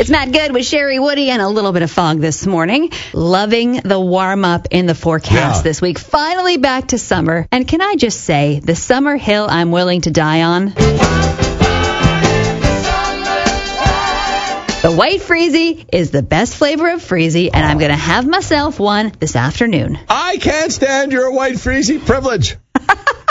It's Matt Good with Sherry Woody and a little bit of fog this morning. Loving the warm-up in the forecast this week. Finally back to summer. And can I just say, the summer hill I'm willing to die on? The White Freezy is the best flavor of Freezy, and I'm going to have myself one this afternoon. I can't stand your White Freezy privilege.